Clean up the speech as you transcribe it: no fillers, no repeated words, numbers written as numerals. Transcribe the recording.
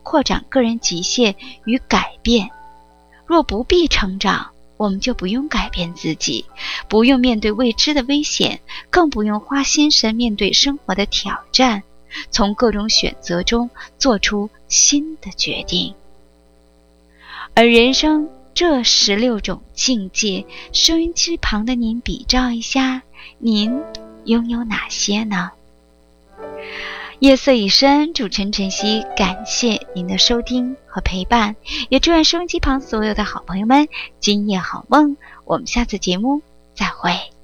扩展个人极限与改变。若不必成长，我们就不用改变自己，不用面对未知的危险，更不用花心神面对生活的挑战，从各种选择中做出新的决定。而人生这16种境界，收音机旁的您比照一下，您拥有哪些呢？夜色已深，主持人晨曦，感谢您的收听和陪伴，也祝愿收音机旁所有的好朋友们今夜好梦。我们下次节目再会。